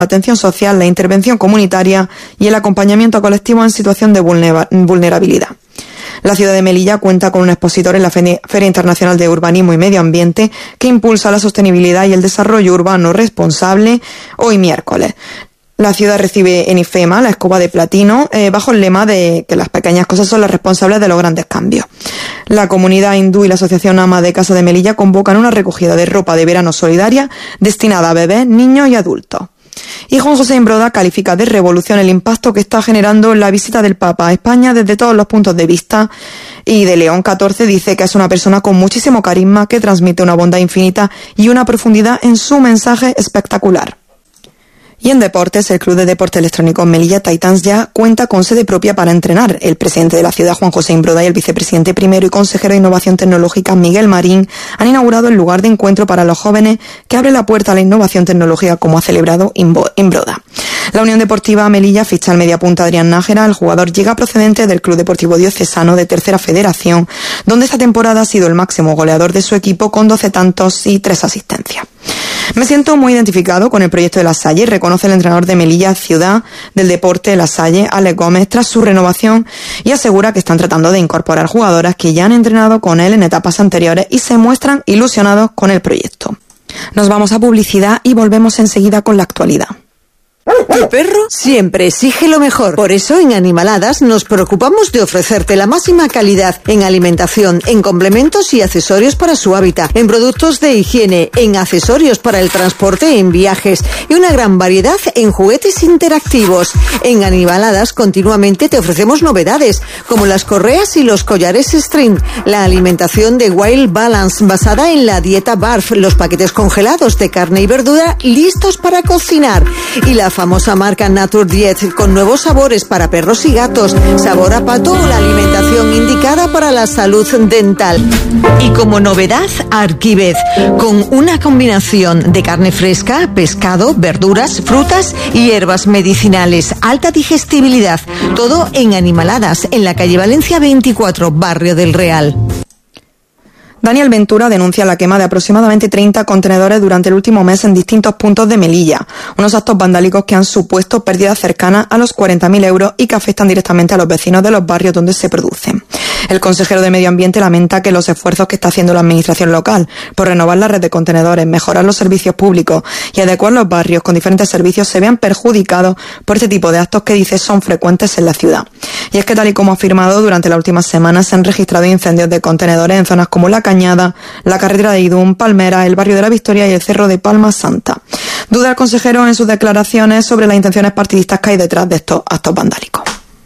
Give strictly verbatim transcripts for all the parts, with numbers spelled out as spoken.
la atención social, la intervención comunitaria y el acompañamiento a colectivos en situación de vulnerabilidad. La ciudad de Melilla cuenta con un expositor en la Feria Internacional de Urbanismo y Medio Ambiente que impulsa la sostenibilidad y el desarrollo urbano responsable hoy miércoles. La ciudad recibe en IFEMA la escoba de platino eh, bajo el lema de que las pequeñas cosas son las responsables de los grandes cambios. La comunidad hindú y la Asociación Ama de Casa de Melilla convocan una recogida de ropa de verano solidaria destinada a bebés, niños y adultos. Y Juan José Imbroda califica de revolución el impacto que está generando la visita del Papa a España desde todos los puntos de vista, y de León catorce dice que es una persona con muchísimo carisma que transmite una bondad infinita y una profundidad en su mensaje espectacular. Y en deportes, el Club de Deporte Electrónico Melilla Titans ya cuenta con sede propia para entrenar. El presidente de la ciudad, Juan José Imbroda, y el vicepresidente primero y consejero de Innovación Tecnológica, Miguel Marín, han inaugurado el lugar de encuentro para los jóvenes que abre la puerta a la innovación tecnológica, como ha celebrado Imbroda. La Unión Deportiva Melilla ficha al mediapunta Adrián Nájera. El jugador llega procedente del Club Deportivo Diocesano de Tercera Federación, donde esta temporada ha sido el máximo goleador de su equipo con doce tantos y tres asistencias. Me siento muy identificado con el proyecto de La Salle, reconoce el entrenador de Melilla Ciudad del Deporte La Salle, Alex Gómez, tras su renovación, y asegura que están tratando de incorporar jugadoras que ya han entrenado con él en etapas anteriores y se muestran ilusionados con el proyecto. Nos vamos a publicidad y volvemos enseguida con la actualidad. Tu perro siempre exige lo mejor. Por eso en Animaladas nos preocupamos de ofrecerte la máxima calidad en alimentación, en complementos y accesorios para su hábitat, en productos de higiene, en accesorios para el transporte en viajes y una gran variedad en juguetes interactivos. En Animaladas continuamente te ofrecemos novedades como las correas y los collares string, la alimentación de Wild Balance basada en la dieta BARF, los paquetes congelados de carne y verdura listos para cocinar y la famosa marca Naturdiet con nuevos sabores para perros y gatos, sabor a pato o la alimentación indicada para la salud dental. Y como novedad, Arquivez, con una combinación de carne fresca, pescado, verduras, frutas y hierbas medicinales, alta digestibilidad, todo en Animaladas, en la calle Valencia veinticuatro, Barrio del Real. Daniel Ventura denuncia la quema de aproximadamente treinta contenedores durante el último mes en distintos puntos de Melilla, unos actos vandálicos que han supuesto pérdidas cercanas a los cuarenta mil euros y que afectan directamente a los vecinos de los barrios donde se producen. El consejero de Medio Ambiente lamenta que los esfuerzos que está haciendo la administración local por renovar la red de contenedores, mejorar los servicios públicos y adecuar los barrios con diferentes servicios se vean perjudicados por este tipo de actos que dice son frecuentes en la ciudad. Y es que, tal y como ha afirmado, durante las últimas semanas se han registrado incendios de contenedores en zonas como La Cañada, la carretera de Idún, Palmera, el barrio de la Victoria y el cerro de Palma Santa. Duda el consejero en sus declaraciones sobre las intenciones partidistas que hay detrás de estos actos vandálicos.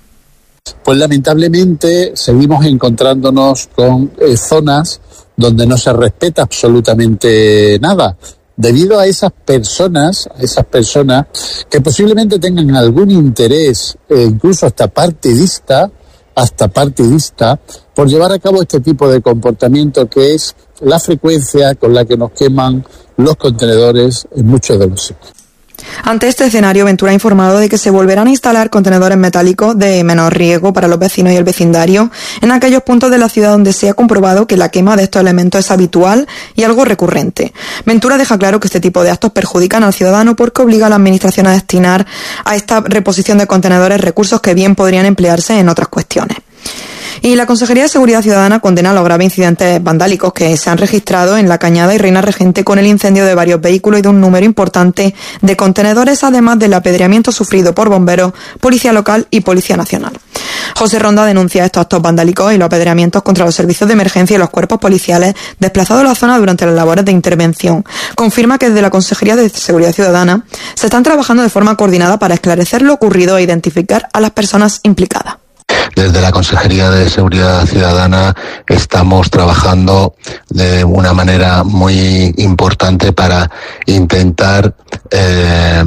Pues lamentablemente seguimos encontrándonos con eh, zonas donde no se respeta absolutamente nada, debido a esas personas, a esas personas que posiblemente tengan algún interés, eh, incluso hasta partidista, hasta partidista, por llevar a cabo este tipo de comportamiento que es la frecuencia con la que nos queman los contenedores en muchos de los sitios. Ante este escenario, Ventura ha informado de que se volverán a instalar contenedores metálicos de menor riesgo para los vecinos y el vecindario en aquellos puntos de la ciudad donde se ha comprobado que la quema de estos elementos es habitual y algo recurrente. Ventura deja claro que este tipo de actos perjudican al ciudadano porque obliga a la administración a destinar a esta reposición de contenedores recursos que bien podrían emplearse en otras cuestiones. Y la Consejería de Seguridad Ciudadana condena los graves incidentes vandálicos que se han registrado en La Cañada y Reina Regente con el incendio de varios vehículos y de un número importante de contenedores, además del apedreamiento sufrido por bomberos, Policía Local y Policía Nacional. José Ronda denuncia estos actos vandálicos y los apedreamientos contra los servicios de emergencia y los cuerpos policiales desplazados a la zona durante las labores de intervención. Confirma que desde la Consejería de Seguridad Ciudadana se están trabajando de forma coordinada para esclarecer lo ocurrido e identificar a las personas implicadas. Desde la Consejería de Seguridad Ciudadana estamos trabajando de una manera muy importante para intentar eh,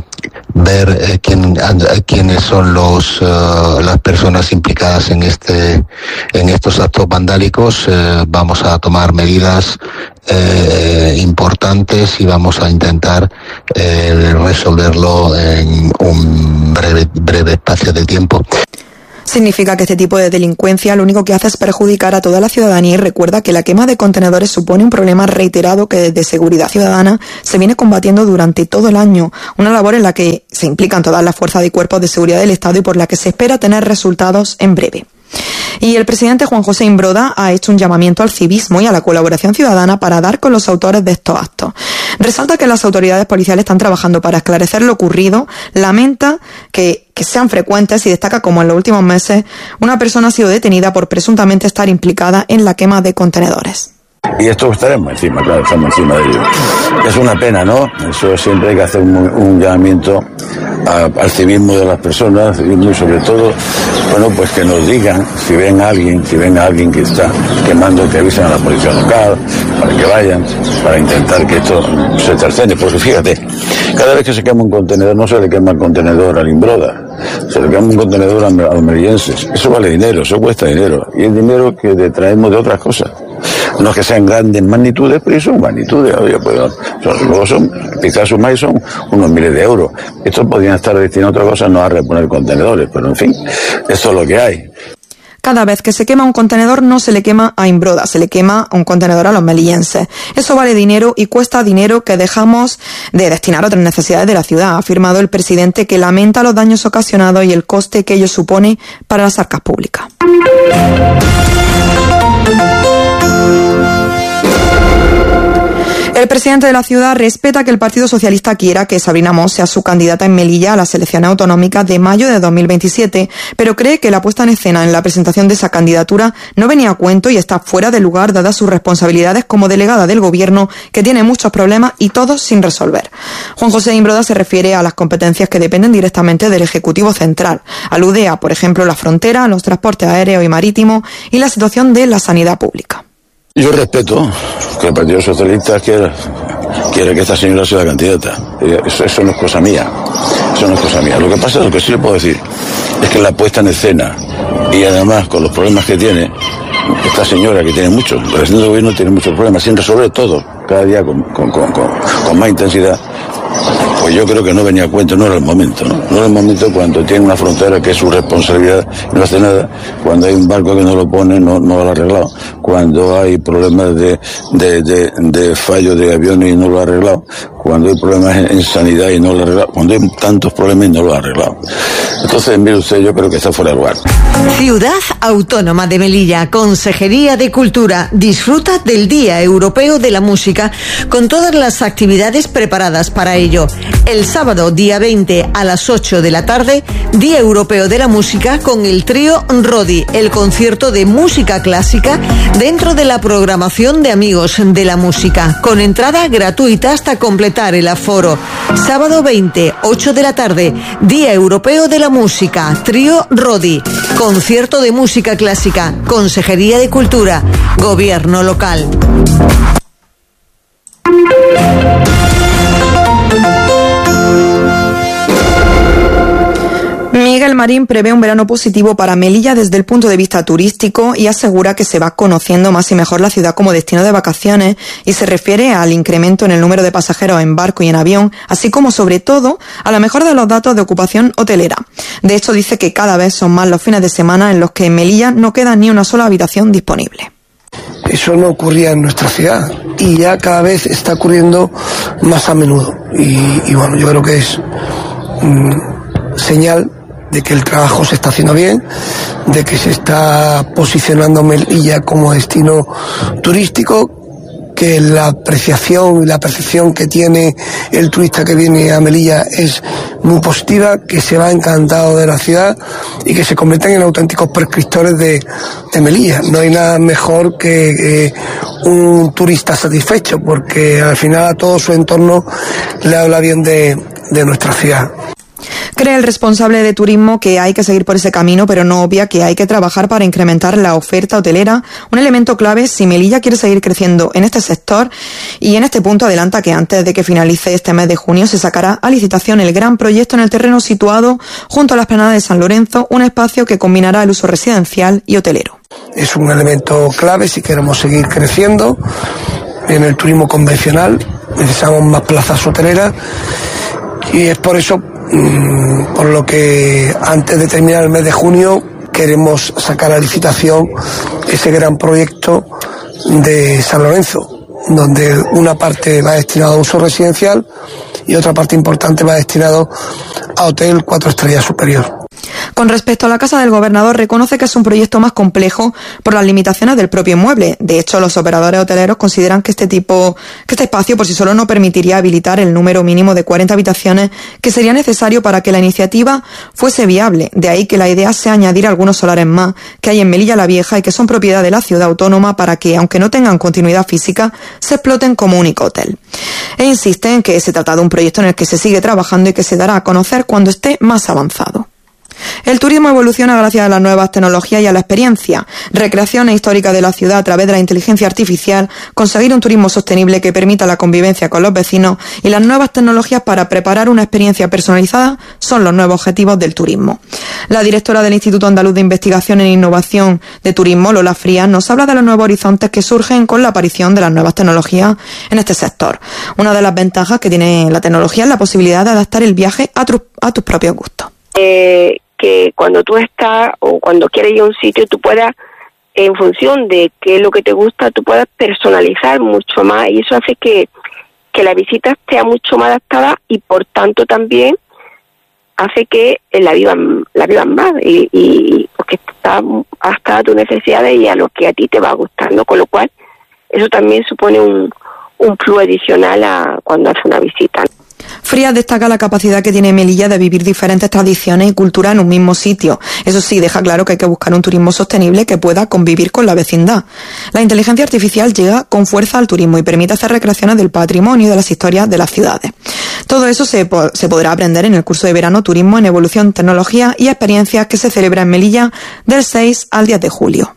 ver eh, quién, quiénes son los uh, las personas implicadas en este en estos actos vandálicos. Eh, vamos a tomar medidas eh, importantes y vamos a intentar eh, resolverlo en un breve breve espacio de tiempo. Significa que este tipo de delincuencia lo único que hace es perjudicar a toda la ciudadanía y recuerda que la quema de contenedores supone un problema reiterado que desde Seguridad Ciudadana se viene combatiendo durante todo el año, una labor en la que se implican todas las fuerzas y cuerpos de seguridad del Estado y por la que se espera tener resultados en breve. Y el presidente Juan José Imbroda ha hecho un llamamiento al civismo y a la colaboración ciudadana para dar con los autores de estos actos. Resalta que las autoridades policiales están trabajando para esclarecer lo ocurrido, lamenta que, que sean frecuentes y destaca como en los últimos meses una persona ha sido detenida por presuntamente estar implicada en la quema de contenedores. Y esto estaremos encima, claro, estamos encima de ello. Es una pena, ¿no? Eso siempre hay que hacer un, un llamamiento a, al civismo de las personas, civismo y sobre todo, bueno, pues que nos digan si ven a alguien, si ven a alguien que está quemando, que avisen a la policía local, para que vayan, para intentar que esto se tercene. Porque fíjate, cada vez que se quema un contenedor, no se le quema el contenedor al Imbroda, se le quema un contenedor a los melillenses. Eso vale dinero, eso cuesta dinero. Y es dinero que traemos de otras cosas. No es que sean grandes magnitudes, pero son magnitudes. Oye, pues, son, luego son, quizás sumáis son unos miles de euros. Estos podrían estar destinados a otra cosa, no a reponer contenedores, pero en fin, esto es lo que hay. Cada vez que se quema un contenedor no se le quema a Imbroda, se le quema un contenedor a los melillenses. Eso vale dinero y cuesta dinero que dejamos de destinar a otras necesidades de la ciudad, ha afirmado el presidente, que lamenta los daños ocasionados y el coste que ello supone para las arcas públicas. El presidente de la ciudad respeta que el Partido Socialista quiera que Sabrina Moss sea su candidata en Melilla a las elecciones autonómicas de mayo de dos mil veintisiete, pero cree que la puesta en escena en la presentación de esa candidatura no venía a cuento y está fuera de lugar dadas sus responsabilidades como delegada del Gobierno, que tiene muchos problemas y todos sin resolver. Juan José Imbroda se refiere a las competencias que dependen directamente del Ejecutivo Central. Alude a, por ejemplo, la frontera, los transportes aéreos y marítimos y la situación de la sanidad pública. Yo respeto que el Partido Socialista quiera, quiera que esta señora sea la candidata. Eso, eso no es cosa mía. Eso no es cosa mía. Lo que pasa, lo que sí le puedo decir, es que la puesta en escena, y además con los problemas que tiene, esta señora que tiene muchos, el presidente del Gobierno tiene muchos problemas, sin resolver todo, cada día con, con, con, con, con más intensidad, pues yo creo que no venía a cuento, no era el momento, ¿no? No era el momento cuando tiene una frontera que es su responsabilidad, no hace nada, cuando hay un barco que no lo pone, no, no lo ha arreglado, cuando hay problemas de, de, de, de fallo de aviones y no lo ha arreglado, cuando hay problemas en, en sanidad y no lo ha arreglado, cuando hay tantos problemas y no lo ha arreglado. Entonces, mire usted, yo creo que está fuera de lugar. Ciudad Autónoma de Melilla, Consejería de Cultura, disfruta del Día Europeo de la Música con todas las actividades preparadas para ello. El sábado, día veinte, a las ocho de la tarde, Día Europeo de la Música con el trío Rodi, el concierto de música clásica dentro de la programación de Amigos de la Música, con entrada gratuita hasta completar el aforo. Sábado veinte, ocho de la tarde, Día Europeo de la Música, trío Rodi, concierto de música clásica, Consejería de Cultura, Gobierno local. Miguel Marín prevé un verano positivo para Melilla desde el punto de vista turístico y asegura que se va conociendo más y mejor la ciudad como destino de vacaciones y se refiere al incremento en el número de pasajeros en barco y en avión, así como sobre todo a la mejora de los datos de ocupación hotelera. De hecho, dice que cada vez son más los fines de semana en los que en Melilla no queda ni una sola habitación disponible. Eso no ocurría en nuestra ciudad y ya cada vez está ocurriendo más a menudo y, y bueno, yo creo que es mmm, señal de que el trabajo se está haciendo bien, de que se está posicionando Melilla como destino turístico, que la apreciación y la percepción que tiene el turista que viene a Melilla es muy positiva, que se va encantado de la ciudad y que se convierten en auténticos prescriptores de, de Melilla. No hay nada mejor que eh, un turista satisfecho, porque al final a todo su entorno le habla bien de, de nuestra ciudad. Cree el responsable de turismo que hay que seguir por ese camino, pero no obvia que hay que trabajar para incrementar la oferta hotelera, un elemento clave si Melilla quiere seguir creciendo en este sector. Y en este punto adelanta que antes de que finalice este mes de junio se sacará a licitación el gran proyecto en el terreno situado junto a la Esplanada de San Lorenzo, un espacio que combinará el uso residencial y hotelero. Es un elemento clave si queremos seguir creciendo en el turismo convencional. Necesitamos más plazas hoteleras y es por eso por lo que antes de terminar el mes de junio queremos sacar a licitación ese gran proyecto de San Lorenzo, donde una parte va destinada a uso residencial y otra parte importante va destinado a hotel cuatro estrellas superior. Con respecto a la Casa del Gobernador, reconoce que es un proyecto más complejo por las limitaciones del propio inmueble. De hecho, los operadores hoteleros consideran que este tipo, que este espacio por sí solo no permitiría habilitar el número mínimo de cuarenta habitaciones que sería necesario para que la iniciativa fuese viable. De ahí que la idea sea añadir algunos solares más que hay en Melilla la Vieja y que son propiedad de la ciudad autónoma para que, aunque no tengan continuidad física, se exploten como único hotel. E insiste en que se trata de un proyecto en el que se sigue trabajando y que se dará a conocer cuando esté más avanzado. El turismo evoluciona gracias a las nuevas tecnologías y a la experiencia, recreaciones históricas de la ciudad a través de la inteligencia artificial, conseguir un turismo sostenible que permita la convivencia con los vecinos y las nuevas tecnologías para preparar una experiencia personalizada son los nuevos objetivos del turismo. La directora del Instituto Andaluz de Investigación en Innovación de Turismo, Lola Frías, nos habla de los nuevos horizontes que surgen con la aparición de las nuevas tecnologías en este sector. Una de las ventajas que tiene la tecnología es la posibilidad de adaptar el viaje a, tu, a tus propios gustos. Eh... que cuando tú estás o cuando quieres ir a un sitio tú puedas, en función de qué es lo que te gusta, tú puedas personalizar mucho más y eso hace que, que la visita esté mucho más adaptada y por tanto también hace que la vivan, la vivan más y, y porque está adaptada a tus necesidades y a lo que a ti te va gustando, con lo cual eso también supone un, un plus adicional a cuando haces una visita. Frías destaca la capacidad que tiene Melilla de vivir diferentes tradiciones y culturas en un mismo sitio. Eso sí, deja claro que hay que buscar un turismo sostenible que pueda convivir con la vecindad. La inteligencia artificial llega con fuerza al turismo y permite hacer recreaciones del patrimonio y de las historias de las ciudades. Todo eso se, po- se podrá aprender en el curso de verano Turismo en Evolución, Tecnología y Experiencias que se celebra en Melilla del seis al diez de julio.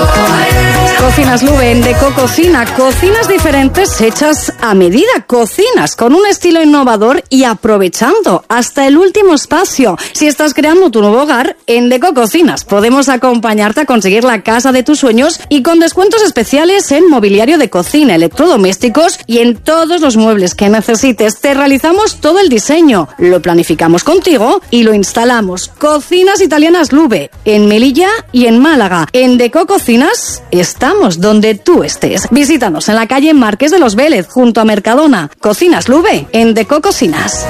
Cocinas Lube en Deco Cocina, cocinas diferentes hechas a medida, cocinas con un estilo innovador y aprovechando hasta el último espacio. Si estás creando tu nuevo hogar, en Deco Cocinas podemos acompañarte a conseguir la casa de tus sueños y con descuentos especiales en mobiliario de cocina, electrodomésticos y en todos los muebles que necesites. Te realizamos todo el diseño, lo planificamos contigo y lo instalamos. Cocinas Italianas Lube en Melilla y en Málaga. En Deco Cocinas estamos donde tú estés. Visítanos en la calle Marqués de los Vélez, junto a Mercadona. Cocinas Lube, en Deco Cocinas.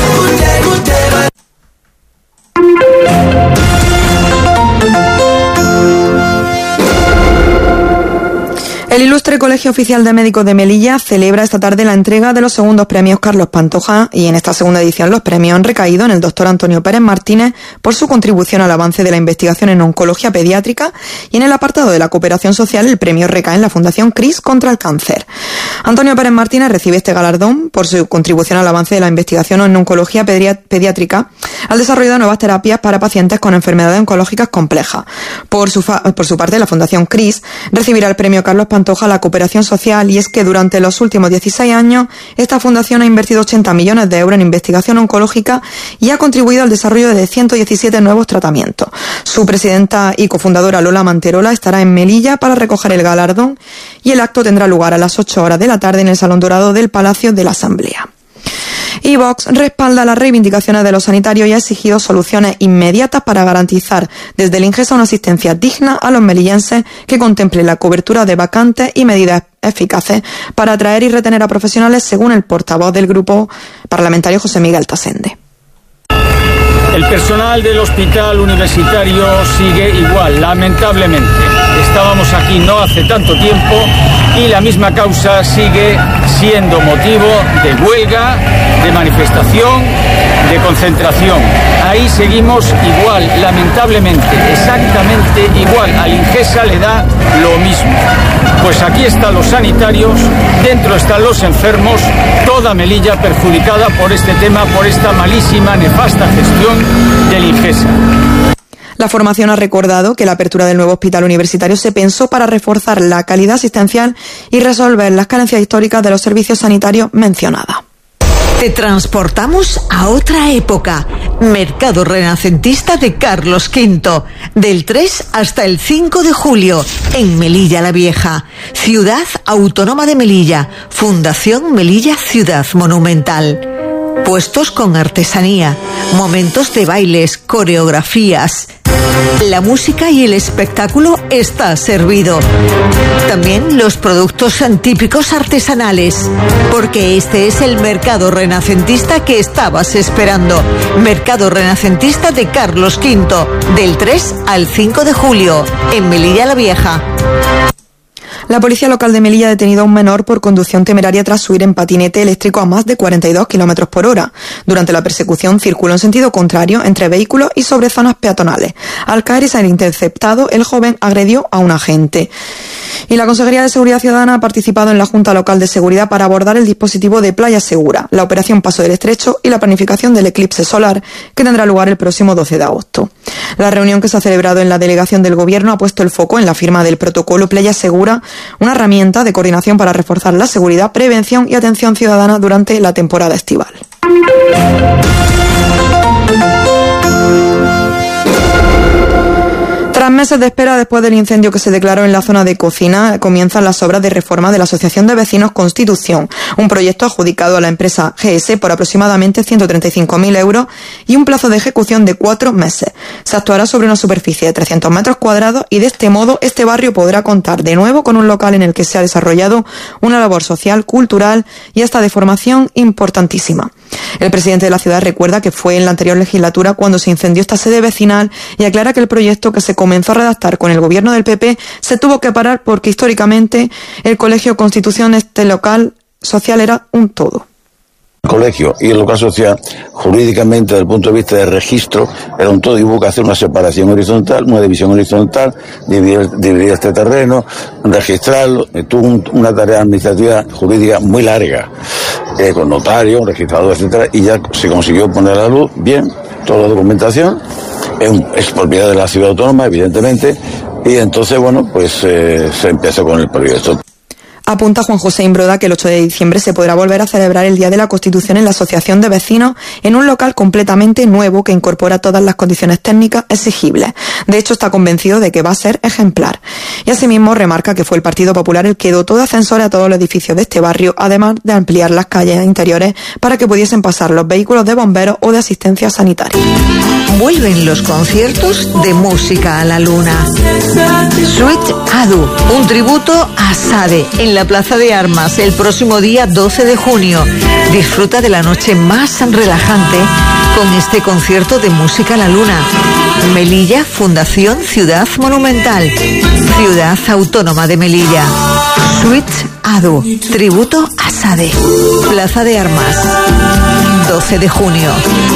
El Ilustre Colegio Oficial de Médicos de Melilla celebra esta tarde la entrega de los segundos premios Carlos Pantoja y en esta segunda edición los premios han recaído en el doctor Antonio Pérez Martínez por su contribución al avance de la investigación en oncología pediátrica y en el apartado de la cooperación social el premio recae en la Fundación CRIS contra el cáncer. Antonio Pérez Martínez recibe este galardón por su contribución al avance de la investigación en oncología pediátrica al desarrollo de nuevas terapias para pacientes con enfermedades oncológicas complejas. Por su, fa- por su parte, la Fundación CRIS recibirá el premio Carlos Pantoja a la cooperación social y es que durante los últimos dieciséis años esta fundación ha invertido ochenta millones de euros en investigación oncológica y ha contribuido al desarrollo de ciento diecisiete nuevos tratamientos. Su presidenta y cofundadora Lola Manterola estará en Melilla para recoger el galardón y el acto tendrá lugar a las ocho horas de la tarde en el Salón Dorado del Palacio de la Asamblea. Y Vox respalda las reivindicaciones de los sanitarios y ha exigido soluciones inmediatas para garantizar desde el Ingesa una asistencia digna a los melillenses que contemple la cobertura de vacantes y medidas eficaces para atraer y retener a profesionales, según el portavoz del grupo parlamentario José Miguel Tasende. El personal del hospital universitario sigue igual, lamentablemente. Estábamos aquí no hace tanto tiempo y la misma causa sigue siendo motivo de huelga, de manifestación, de concentración. Ahí seguimos igual, lamentablemente, exactamente igual. Al Ingesa le da lo mismo. Pues aquí están los sanitarios, dentro están los enfermos, toda Melilla perjudicada por este tema, por esta malísima, nefasta gestión del Ingesa. La formación ha recordado que la apertura del nuevo hospital universitario se pensó para reforzar la calidad asistencial y resolver las carencias históricas de los servicios sanitarios mencionadas. Te transportamos a otra época. Mercado Renacentista de Carlos quinto. Del tres hasta el cinco de julio. En Melilla la Vieja. Ciudad Autónoma de Melilla. Fundación Melilla Ciudad Monumental. Puestos con artesanía. Momentos de bailes, coreografías. La música y el espectáculo está servido. También los productos típicos artesanales, porque este es el mercado renacentista que estabas esperando. Mercado renacentista de Carlos quinto, del tres al cinco de julio, en Melilla la Vieja. La policía local de Melilla ha detenido a un menor por conducción temeraria tras subir en patinete eléctrico a más de cuarenta y dos kilómetros por hora. Durante la persecución circuló en sentido contrario entre vehículos y sobre zonas peatonales. Al caer y ser interceptado, el joven agredió a un agente. Y la Consejería de Seguridad Ciudadana ha participado en la Junta Local de Seguridad para abordar el dispositivo de Playa Segura, la operación Paso del Estrecho y la planificación del eclipse solar que tendrá lugar el próximo doce de agosto. La reunión que se ha celebrado en la delegación del Gobierno ha puesto el foco en la firma del protocolo Playa Segura, una herramienta de coordinación para reforzar la seguridad, prevención y atención ciudadana durante la temporada estival. Tras meses de espera después del incendio que se declaró en la zona de cocina, comienzan las obras de reforma de la Asociación de Vecinos Constitución, un proyecto adjudicado a la empresa G S por aproximadamente ciento treinta y cinco mil euros y un plazo de ejecución de cuatro meses. Se actuará sobre una superficie de trescientos metros cuadrados y de este modo este barrio podrá contar de nuevo con un local en el que se ha desarrollado una labor social, cultural y hasta de formación importantísima. El presidente de la ciudad recuerda que fue en la anterior legislatura cuando se incendió esta sede vecinal y aclara que el proyecto que se comenzó a redactar con el gobierno del P P se tuvo que parar porque históricamente el Colegio Constitución, este local social, era un todo. El colegio y el local social, jurídicamente, desde el punto de vista de registro, era un todo y hubo que hacer una separación horizontal, una división horizontal, dividir, dividir este terreno, registrarlo. Tuvo un, una tarea administrativa jurídica muy larga, eh, con notario, registrador, etcétera, y ya se consiguió poner a la luz bien toda la documentación. Es, un, es propiedad de la ciudad autónoma, evidentemente, y entonces, bueno, pues eh, se empezó con el proyecto. Apunta Juan José Imbroda que el ocho de diciembre se podrá volver a celebrar el Día de la Constitución en la Asociación de Vecinos en un local completamente nuevo que incorpora todas las condiciones técnicas exigibles. De hecho, está convencido de que va a ser ejemplar. Y asimismo remarca que fue el Partido Popular el que dotó de ascensores a todos los edificios de este barrio, además de ampliar las calles interiores para que pudiesen pasar los vehículos de bomberos o de asistencia sanitaria. Vuelven los conciertos de Música a la Luna. Sweet Adu, un tributo a Sade, en la Plaza de Armas el próximo día doce de junio. Disfruta de la noche más relajante con este concierto de Música a la Luna. Melilla, Fundación Ciudad Monumental, Ciudad Autónoma de Melilla. Sweet Adu, tributo a Sade. Plaza de Armas, doce de junio.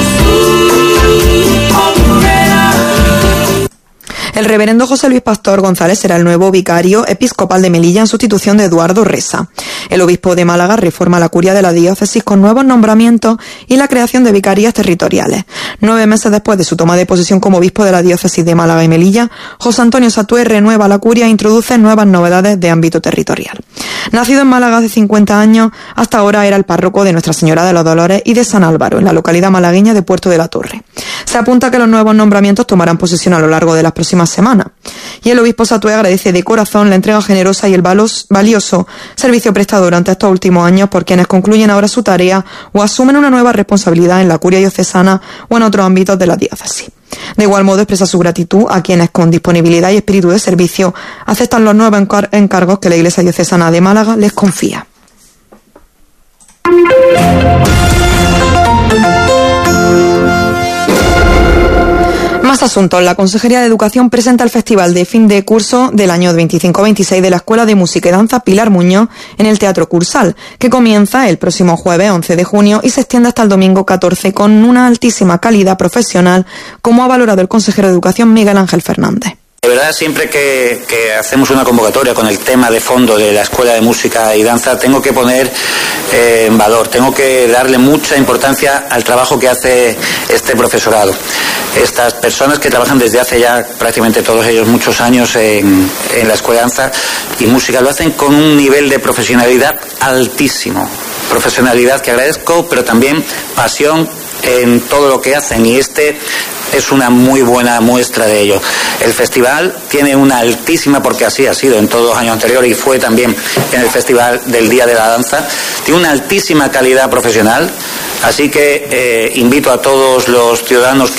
El reverendo José Luis Pastor González será el nuevo vicario episcopal de Melilla en sustitución de Eduardo Resa. El obispo de Málaga reforma la curia de la diócesis con nuevos nombramientos y la creación de vicarías territoriales. Nueve meses después de su toma de posesión como obispo de la diócesis de Málaga y Melilla, José Antonio Satué renueva la curia e introduce nuevas novedades de ámbito territorial. Nacido en Málaga hace cincuenta años, hasta ahora era el párroco de Nuestra Señora de los Dolores y de San Álvaro, en la localidad malagueña de Puerto de la Torre. Se apunta que los nuevos nombramientos tomarán posesión a lo largo de las próximas semanas. Y el obispo Satué agradece de corazón la entrega generosa y el valioso servicio prestado durante estos últimos años por quienes concluyen ahora su tarea o asumen una nueva responsabilidad en la curia diocesana o en otros ámbitos de la diócesis. De igual modo expresa su gratitud a quienes con disponibilidad y espíritu de servicio aceptan los nuevos encar- encargos que la Iglesia Diocesana de Málaga les confía. Más asuntos. La Consejería de Educación presenta el festival de fin de curso del año veinticinco veintiséis de la Escuela de Música y Danza Pilar Muñoz en el Teatro Cursal, que comienza el próximo jueves once de junio y se extiende hasta el domingo catorce con una altísima calidad profesional, como ha valorado el consejero de Educación Miguel Ángel Fernández. De verdad, siempre que, que hacemos una convocatoria con el tema de fondo de la Escuela de Música y Danza, tengo que poner eh, en valor, tengo que darle mucha importancia al trabajo que hace este profesorado. Estas personas que trabajan desde hace ya prácticamente todos ellos muchos años en, en la Escuela de Danza y Música, lo hacen con un nivel de profesionalidad altísimo. Profesionalidad que agradezco, pero también pasión en todo lo que hacen, y este es una muy buena muestra de ello. El festival tiene una altísima, porque así ha sido en todos los años anteriores y fue también en el festival del Día de la Danza, tiene una altísima calidad profesional, así que eh, invito a todos los ciudadanos que...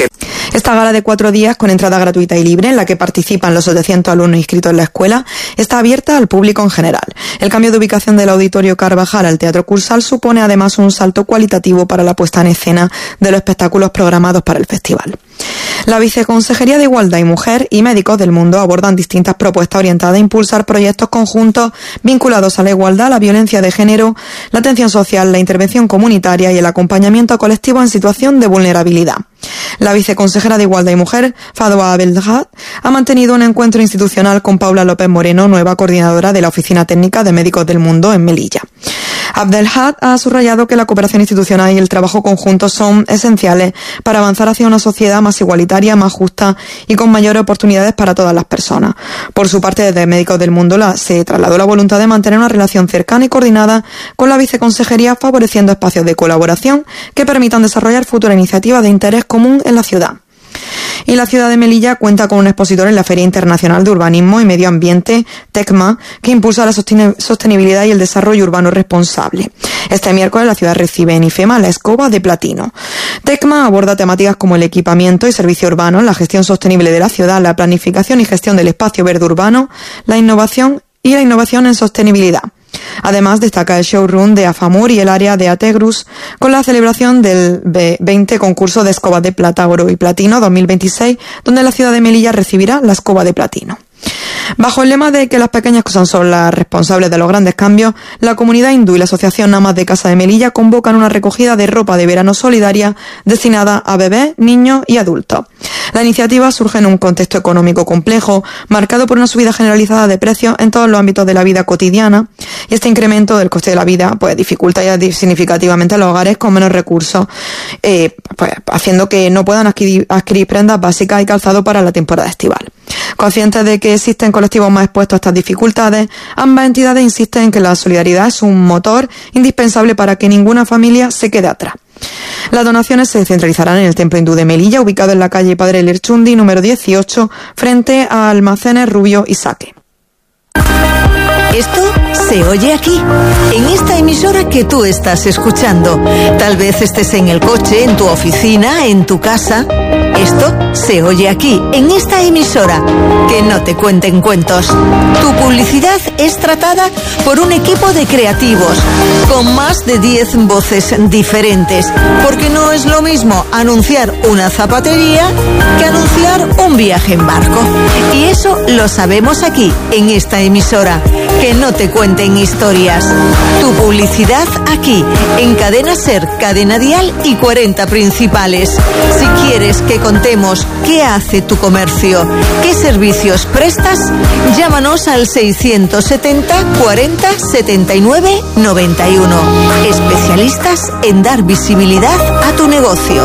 Esta gala de cuatro días con entrada gratuita y libre, en la que participan los setecientos alumnos inscritos en la escuela, está abierta al público en general. El cambio de ubicación del Auditorio Carvajal al Teatro Cursal supone además un salto cualitativo para la puesta en escena de los espectáculos programados para el festival. La Viceconsejería de Igualdad y Mujer y Médicos del Mundo abordan distintas propuestas orientadas a impulsar proyectos conjuntos vinculados a la igualdad, la violencia de género, la atención social, la intervención comunitaria y el acompañamiento a colectivos en situación de vulnerabilidad. La viceconsejera de Igualdad y Mujer, Fadwa Abdelhad, ha mantenido un encuentro institucional con Paula López Moreno, nueva coordinadora de la Oficina Técnica de Médicos del Mundo en Melilla. Abdelhad ha subrayado que la cooperación institucional y el trabajo conjunto son esenciales para avanzar hacia una sociedad más igualitaria, más justa y con mayores oportunidades para todas las personas. Por su parte, desde Médicos del Mundo la, se trasladó la voluntad de mantener una relación cercana y coordinada con la viceconsejería, favoreciendo espacios de colaboración que permitan desarrollar futuras iniciativas de interés común en la ciudad. Y la ciudad de Melilla cuenta con un expositor en la Feria Internacional de Urbanismo y Medio Ambiente, TECMA, que impulsa la sostenibilidad y el desarrollo urbano responsable. Este miércoles la ciudad recibe en IFEMA la escoba de platino. TECMA aborda temáticas como el equipamiento y servicio urbano, la gestión sostenible de la ciudad, la planificación y gestión del espacio verde urbano, la innovación y la innovación en sostenibilidad. Además, destaca el showroom de Afamur y el área de Ategrus con la celebración del veinte concurso de escobas de plata, oro y platino dos mil veintiséis, donde la ciudad de Melilla recibirá la escoba de platino. Bajo el lema de que las pequeñas cosas son las responsables de los grandes cambios, la comunidad hindú y la Asociación Amas de Casa de Melilla convocan una recogida de ropa de verano solidaria destinada a bebés, niños y adultos. La iniciativa surge en un contexto económico complejo, marcado por una subida generalizada de precios en todos los ámbitos de la vida cotidiana, y este incremento del coste de la vida pues dificulta ya significativamente a los hogares con menos recursos, eh, pues, haciendo que no puedan adquirir, adquirir prendas básicas y calzado para la temporada estival. Conscientes de que existen colectivos más expuestos a estas dificultades, ambas entidades insisten en que la solidaridad es un motor indispensable para que ninguna familia se quede atrás. Las donaciones se centralizarán en el Templo Hindú de Melilla, ubicado en la calle Padre Lerchundi, número dieciocho, frente a Almacenes Rubio y Saque. Esto se oye aquí, en esta emisora que tú estás escuchando. Tal vez estés en el coche, en tu oficina, en tu casa. Esto se oye aquí, en esta emisora. Que no te cuenten cuentos. Tu publicidad es tratada por un equipo de creativos, con más de diez voces diferentes. Porque no es lo mismo anunciar una zapatería que anunciar un viaje en barco. Y eso lo sabemos aquí, en esta emisora. Que no te cuenten historias. Tu publicidad aquí, en Cadena Ser, Cadena Dial y cuarenta principales. Si quieres que contemos qué hace tu comercio, qué servicios prestas, llámanos al seiscientos setenta cuarenta setenta y nueve noventa y uno. Especialistas en dar visibilidad a tu negocio.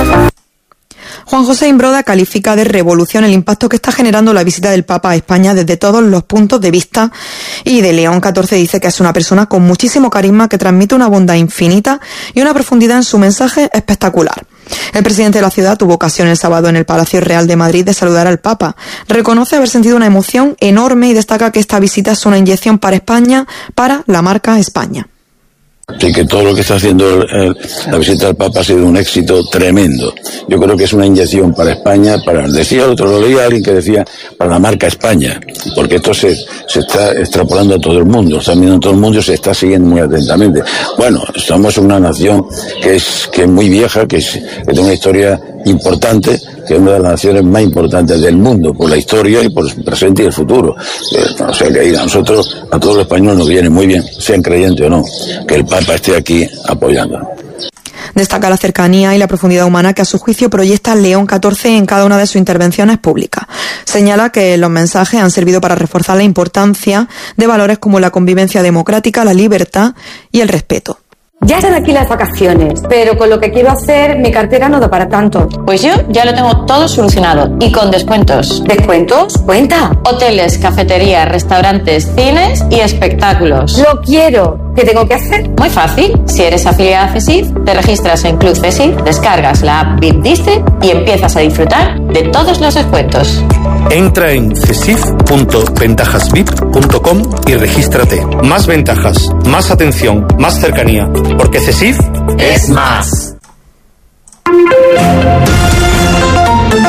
Juan José Imbroda califica de revolución el impacto que está generando la visita del Papa a España desde todos los puntos de vista, y de León catorce dice que es una persona con muchísimo carisma que transmite una bondad infinita y una profundidad en su mensaje espectacular. El presidente de la ciudad tuvo ocasión el sábado en el Palacio Real de Madrid de saludar al Papa. Reconoce haber sentido una emoción enorme y destaca que esta visita es una inyección para España, para la marca España. Sí, que todo lo que está haciendo el, la visita del Papa ha sido un éxito tremendo. Yo creo que es una inyección para España, para, decía el otro, lo leía alguien que decía, para la marca España, porque esto se, se está extrapolando a todo el mundo, está viendo todo el mundo y se está siguiendo muy atentamente. Bueno, estamos en una nación que es, que es muy vieja, que, es, que tiene una historia importante, que es una de las naciones más importantes del mundo, por la historia y por el presente y el futuro. Eh, o sea que a nosotros, a todos los españoles nos viene muy bien, sean creyentes o no, que el Papa esté aquí apoyándonos. Destaca la cercanía y la profundidad humana que a su juicio proyecta León catorce en cada una de sus intervenciones públicas. Señala que los mensajes han servido para reforzar la importancia de valores como la convivencia democrática, la libertad y el respeto. Ya están aquí las vacaciones, pero con lo que quiero hacer mi cartera no da para tanto. Pues yo ya lo tengo todo solucionado y con descuentos. ¿Descuentos? Cuenta. Hoteles, cafeterías, restaurantes, cines y espectáculos. Lo quiero. ¿Qué tengo que hacer? Muy fácil. Si eres afiliada a CESIF, te registras en Club CESIF, descargas la app V I P District y empiezas a disfrutar de todos los descuentos. Entra en cesif punto ventajas vip punto com y regístrate. Más ventajas, más atención, más cercanía. Porque CESIF es más.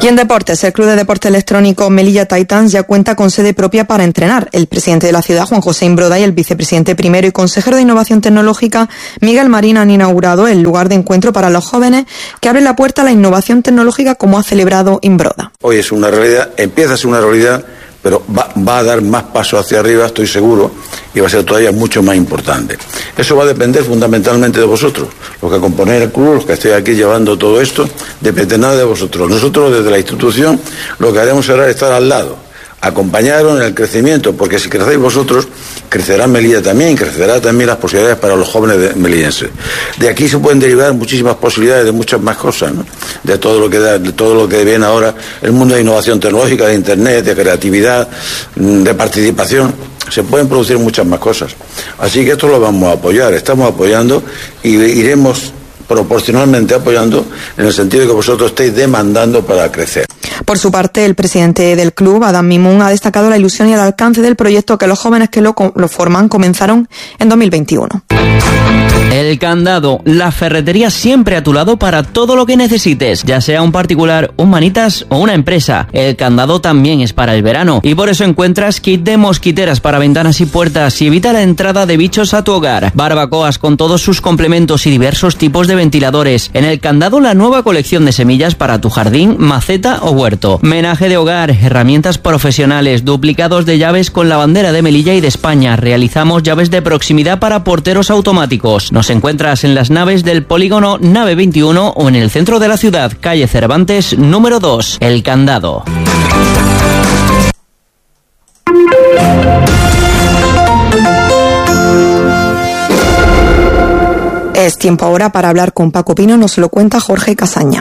Y en deportes, el Club de Deporte Electrónico Melilla Titans ya cuenta con sede propia para entrenar. El presidente de la ciudad, Juan José Imbroda, y el vicepresidente primero y consejero de Innovación Tecnológica, Miguel Marín, han inaugurado el lugar de encuentro para los jóvenes que abre la puerta a la innovación tecnológica, como ha celebrado Imbroda. Hoy es una realidad, empieza a ser una realidad, pero va, va a dar más pasos hacia arriba, estoy seguro, y va a ser todavía mucho más importante. Eso va a depender fundamentalmente de vosotros, los que componéis el club, los que estéis aquí llevando todo esto, depende nada de vosotros. Nosotros desde la institución lo que haremos será estar al lado, acompañaros en el crecimiento, porque si crecéis vosotros, crecerá Melilla también, crecerá también las posibilidades para los jóvenes de melillenses. De aquí se pueden derivar muchísimas posibilidades de muchas más cosas, ¿no? De todo lo que da, de todo lo que viene ahora el mundo de innovación tecnológica, de internet, de creatividad, de participación. Se pueden producir muchas más cosas. Así que esto lo vamos a apoyar, estamos apoyando y iremos proporcionalmente apoyando en el sentido de que vosotros estéis demandando para crecer. Por su parte, el presidente del club, Adam Mimun, ha destacado la ilusión y el alcance del proyecto que los jóvenes que lo, lo forman comenzaron en dos mil veintiuno. El Candado, la ferretería siempre a tu lado para todo lo que necesites, ya sea un particular, un manitas o una empresa. El Candado también es para el verano y por eso encuentras kit de mosquiteras para ventanas y puertas y evita la entrada de bichos a tu hogar. Barbacoas con todos sus complementos y diversos tipos de ventiladores. En El Candado, la nueva colección de semillas para tu jardín, maceta o huerto. Menaje de hogar, herramientas profesionales, duplicados de llaves con la bandera de Melilla y de España. Realizamos llaves de proximidad para porteros automáticos. Nos encuentras en las naves del polígono Nave veintiuno o en el centro de la ciudad, calle Cervantes, número dos, El Candado. Es tiempo ahora para hablar con Paco Pino, nos lo cuenta Jorge Casaña.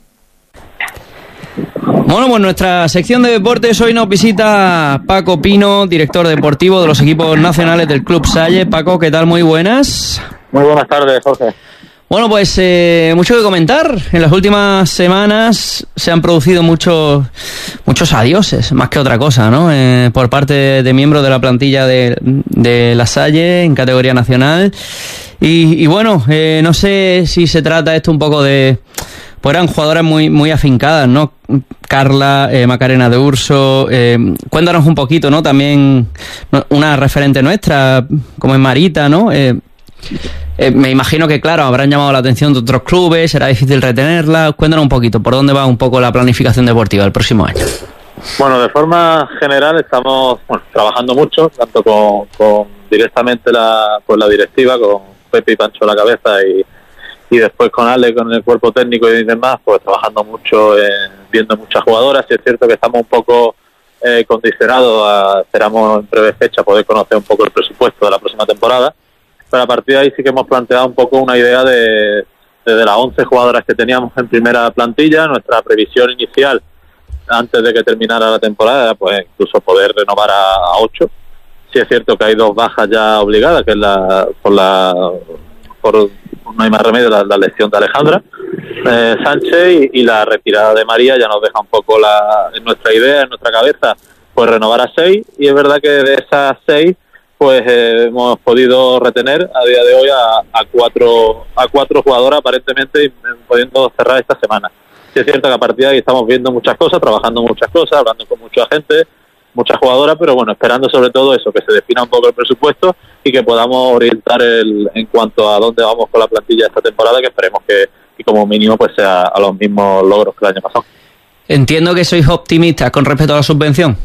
Bueno, pues nuestra sección de deportes hoy nos visita Paco Pino, director deportivo de los equipos nacionales del Club Salle. Paco, ¿qué tal? Muy buenas. Muy buenas tardes, Jorge. Bueno, pues eh, mucho que comentar. En las últimas semanas se han producido muchos muchos adioses, más que otra cosa, ¿no? Eh, por parte de miembros de la plantilla de, de la Salle en categoría nacional. Y, y bueno, eh, no sé si se trata esto un poco de... Pues eran jugadoras muy muy afincadas, ¿no? Carla, eh, Macarena de Urso, eh, cuéntanos un poquito, ¿no? También una referente nuestra, como es Marita, ¿no? Eh, eh, me imagino que, claro, habrán llamado la atención de otros clubes, será difícil retenerla. Cuéntanos un poquito, ¿por dónde va un poco la planificación deportiva del próximo año? Bueno, de forma general estamos bueno, trabajando mucho, tanto con, con directamente la, con la directiva, con Pepe y Pancho a la cabeza y y después con Ale, con el cuerpo técnico y demás, pues trabajando mucho, eh, viendo muchas jugadoras. Y es cierto que estamos un poco eh, condicionados a, esperamos en breve fecha poder conocer un poco el presupuesto de la próxima temporada, pero a partir de ahí sí que hemos planteado un poco una idea de, de, de las once jugadoras que teníamos en primera plantilla. Nuestra previsión inicial, antes de que terminara la temporada, pues incluso poder renovar a, a ocho. Sí es cierto que hay dos bajas ya obligadas, que es la por la... por no hay más remedio, la, la lesión de Alejandra eh, Sánchez y, y la retirada de María ya nos deja un poco la, en nuestra idea, en nuestra cabeza, pues renovar a seis, y es verdad que de esas seis pues eh, hemos podido retener a día de hoy a, a cuatro a cuatro jugadoras aparentemente, y pudiendo cerrar esta semana. Sí es cierto que a partir de ahí estamos viendo muchas cosas, trabajando muchas cosas, hablando con mucha gente, muchas jugadoras, pero bueno, esperando sobre todo eso, que se defina un poco el presupuesto y que podamos orientar el, en cuanto a dónde vamos con la plantilla esta temporada, que esperemos que, que como mínimo pues sea a los mismos logros que el año pasado. Entiendo que sois optimistas con respecto a la subvención.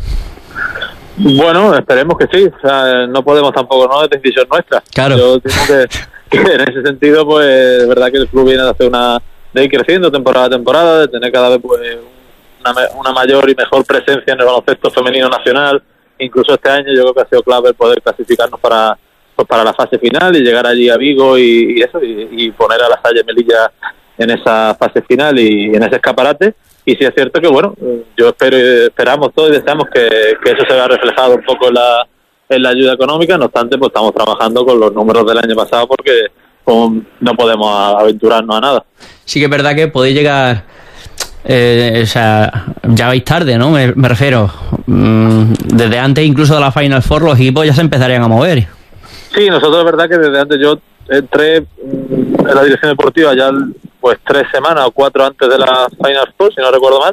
Bueno, esperemos que sí, o sea, no podemos tampoco, no es decisión nuestra. Claro. Yo digo que, que en ese sentido, pues es verdad que el club viene de hacer una, de ir creciendo temporada a temporada, de tener cada vez pues una, una mayor y mejor presencia en el baloncesto femenino nacional. Incluso este año yo creo que ha sido clave el poder clasificarnos para pues para la fase final y llegar allí a Vigo y, y eso y, y poner a la Salle Melilla en esa fase final y en ese escaparate. Y sí es cierto que bueno, yo espero y esperamos todos y deseamos que, que eso se vea reflejado un poco en la en la ayuda económica. No obstante, pues estamos trabajando con los números del año pasado porque pues, no podemos aventurarnos a nada. Sí que es verdad que podéis llegar Eh, o sea, ya vais tarde, ¿no? Me, me refiero, mm, desde antes incluso de la Final Four los equipos ya se empezarían a mover. Sí, nosotros es verdad que desde antes yo entré mm, en la dirección deportiva ya pues tres semanas o cuatro antes de la Final Four, si no recuerdo mal,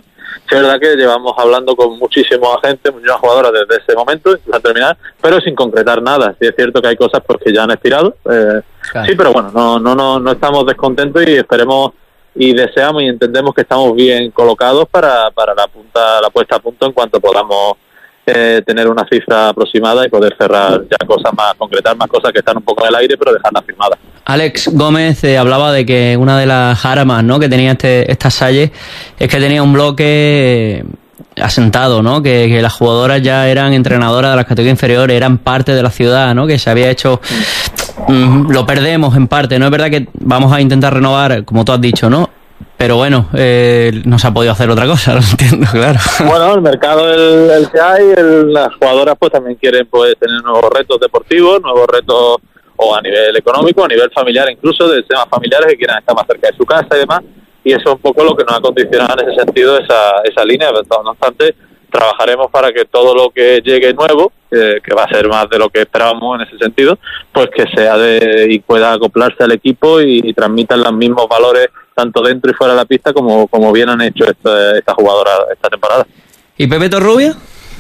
Sí, es verdad que llevamos hablando con muchísimos agentes, muchísimas jugadoras desde ese momento, a terminar, pero sin concretar nada. Sí es cierto que hay cosas pues, que ya han expirado. Eh, claro. Sí, pero bueno, no, no, no, no estamos descontentos y esperemos y deseamos y entendemos que estamos bien colocados para, para la punta, la puesta a punto en cuanto podamos eh, tener una cifra aproximada y poder cerrar ya cosas más, concretar más cosas que están un poco en el aire, pero dejarlas firmadas. Alex Gómez eh, hablaba de que una de las armas, ¿no?, que tenía este esta Salle es que tenía un bloque asentado, ¿no?, que, que las jugadoras ya eran entrenadoras de las categorías inferiores, eran parte de la ciudad, ¿no?, que se había hecho... Mm, lo perdemos en parte, ¿no? Es verdad que vamos a intentar renovar, como tú has dicho, ¿no? Pero bueno, eh, no se ha podido hacer otra cosa, lo entiendo, claro. Bueno, el mercado el, el que hay, el, las jugadoras pues también quieren pues tener nuevos retos deportivos, nuevos retos o a nivel económico, a nivel familiar incluso, de temas familiares que quieran estar más cerca de su casa y demás, y eso es un poco lo que nos ha condicionado en ese sentido esa, esa línea. Pero no obstante, trabajaremos para que todo lo que llegue nuevo, eh, que va a ser más de lo que esperábamos en ese sentido, pues que sea de y pueda acoplarse al equipo y, y transmitan los mismos valores tanto dentro y fuera de la pista como, como bien han hecho esta, esta jugadora esta temporada. ¿Y Pepe Torrubia?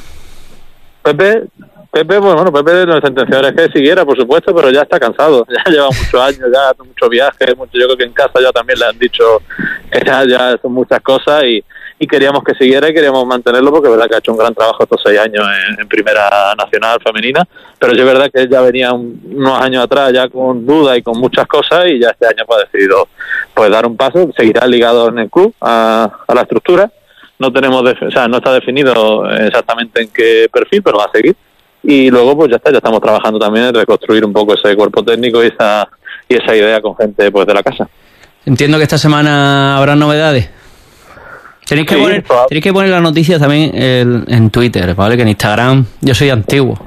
Pepe, Pepe, pues bueno, Pepe no sentenció es que siguiera, por supuesto, pero ya está cansado, ya lleva muchos años, ya muchos viajes, mucho, yo creo que en casa ya también le han dicho que ya, ya son muchas cosas y, y queríamos que siguiera y queríamos mantenerlo porque es verdad que ha hecho un gran trabajo estos seis años en, en Primera Nacional Femenina, pero es verdad que él ya venía un, unos años atrás ya con dudas y con muchas cosas y ya este año pues, ha decidido pues dar un paso, seguirá ligado en el club a, a la estructura, no tenemos, de, o sea, no está definido exactamente en qué perfil, pero va a seguir. Y luego pues ya está, ya estamos trabajando también en reconstruir un poco ese cuerpo técnico y esa y esa idea con gente pues de la casa. Entiendo que esta semana habrá novedades. Tenéis que, sí, poner, tenéis que poner las noticias también el, en Twitter, ¿vale? Que en Instagram yo soy antiguo.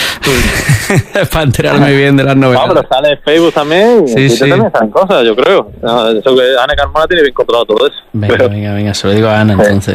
Para enterarme bien de las novedades. No, pero sale en Facebook también. Sí, en sí. también salen cosas, yo creo. Eso que Ana Carmona tiene bien controlado todo eso. Venga, pero... venga, venga, se lo digo a Ana entonces.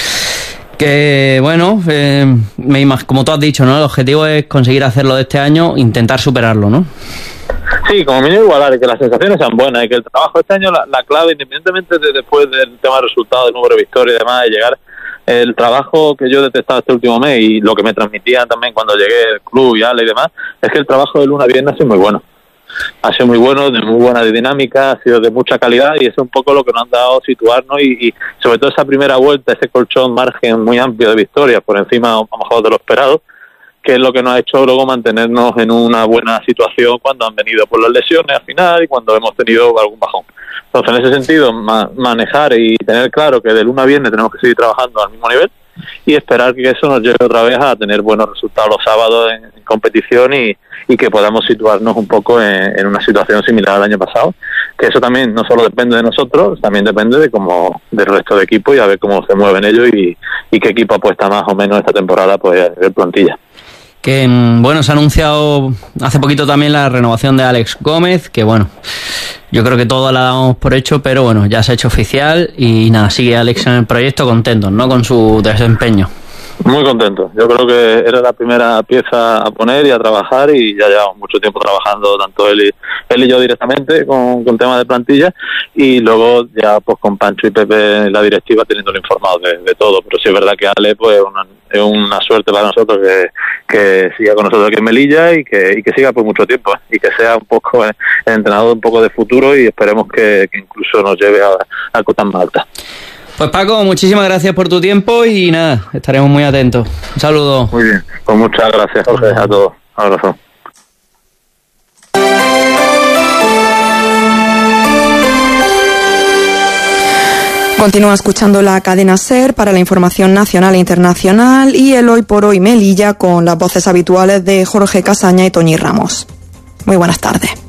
Que bueno, eh, me imag- como tú has dicho, ¿no? El objetivo es conseguir hacerlo de este año, intentar superarlo, ¿no? Sí, como mínimo igualar, y que las sensaciones sean buenas, y que el trabajo este año, la, la clave, independientemente de después del tema de resultados, del número de victorias y demás, de llegar, el trabajo que yo he detectado este último mes y lo que me transmitían también cuando llegué al club y Ale y demás, es que el trabajo de lunes a viernes ha sido muy bueno. Ha sido muy bueno, de muy buena dinámica, ha sido de mucha calidad y eso es un poco lo que nos han dado situarnos y, y sobre todo esa primera vuelta, ese colchón margen muy amplio de victorias por encima a lo mejor de lo esperado, que es lo que nos ha hecho luego mantenernos en una buena situación cuando han venido por las lesiones al final y cuando hemos tenido algún bajón. Entonces, en ese sentido, ma- manejar y tener claro que de lunes a viernes tenemos que seguir trabajando al mismo nivel y esperar que eso nos lleve otra vez a tener buenos resultados los sábados en, en competición y, y que podamos situarnos un poco en, en una situación similar al año pasado, que eso también no solo depende de nosotros, también depende de cómo del resto de equipos y a ver cómo se mueven ellos y, y qué equipo apuesta más o menos esta temporada pues a nivel plantilla. Que bueno, se ha anunciado hace poquito también la renovación de Alex Gómez, que bueno, yo creo que todos la damos por hecho, pero bueno, ya se ha hecho oficial y nada, sigue Alex en el proyecto, contentos, ¿no?, con su desempeño. Muy contento. Yo creo que era la primera pieza a poner y a trabajar y ya llevamos mucho tiempo trabajando, tanto él y, él y yo directamente con, con temas de plantilla y luego ya pues con Pancho y Pepe en la directiva teniéndolo informado de, de todo. Pero sí es verdad que Ale pues una, es una suerte para nosotros que, que siga con nosotros aquí en Melilla y que, y que siga por mucho tiempo ¿eh? Y que sea un poco el entrenador un poco de futuro y esperemos que, que incluso nos lleve a, a cotas más altas. Pues Paco, muchísimas gracias por tu tiempo y nada, estaremos muy atentos. Un saludo. Muy bien, pues muchas gracias, Jorge, a todos. Un abrazo. Continúa escuchando la cadena SER para la información nacional e internacional y el Hoy por Hoy Melilla con las voces habituales de Jorge Casaña y Toñi Ramos. Muy buenas tardes.